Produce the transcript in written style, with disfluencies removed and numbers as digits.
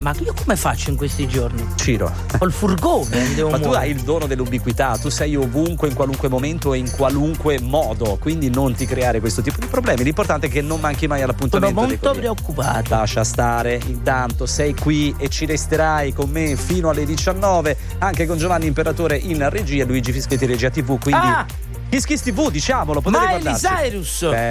Ma io come faccio in questi giorni? Ciro, Col furgone devo ma tu muovere. hai il dono dell'ubiquità, tu sei ovunque, in qualunque momento e in qualunque modo, quindi non ti creare questo tipo di problemi. L'importante è che non manchi mai Sono all'appuntamento. molto preoccupato. Lascia stare, intanto sei qui e ci resterai con me fino alle 19, anche con Giovanni Imperatore in regia, Luigi Fischetti regia TV, quindi Kiss Kiss TV, diciamolo, potete Miley guardarci. Cyrus.